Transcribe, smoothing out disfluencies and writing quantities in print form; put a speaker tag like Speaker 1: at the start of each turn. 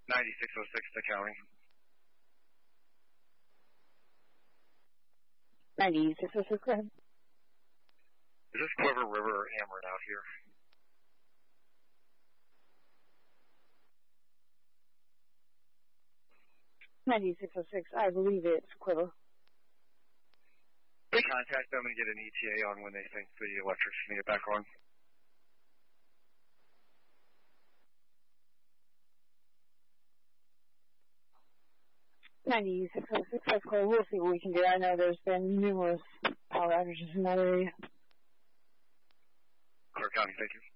Speaker 1: 9606 to county.
Speaker 2: 9606, go ahead.
Speaker 1: Is this Quiver River or Ameren out here?
Speaker 2: 9606, I believe it's Quiver.
Speaker 1: They contact them and get an ETA on when they think the electric's going to get back on.
Speaker 2: That's cool. We'll see what we can do. I know there's been numerous power outages in that area.
Speaker 1: Clark County, thank you.